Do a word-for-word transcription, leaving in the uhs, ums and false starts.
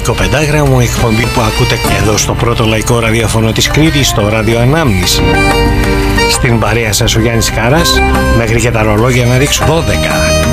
Λαϊκό Πεντάγραμμο, εκπομπή που ακούτε εδώ στο πρώτο λαϊκό ραδιόφωνο της Κρήτης, στο Ράδιο Ανάμνηση. Στην παρέα σας ο Γιάννης Κάρας, μέχρι και τα ρολόγια να ρίξουν δώδεκα.